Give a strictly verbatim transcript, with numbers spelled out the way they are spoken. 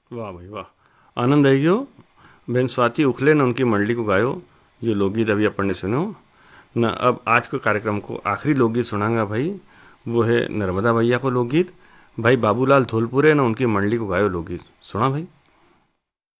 वाह भाई वाह, आनंद है गयो। बहन स्वाति उखले ने उनकी मंडली को गायो जो लोकगीत अभी अपन ने सुनो न। अब आज के कार्यक्रम को आखिरी लोकगीत सुनाऊंगा भाई, वो है नर्मदा भैया को लोकगीत। भाई बाबूलाल धौलपुरे ने उनकी मंडली को गायो लोकगीत, सुना भाई।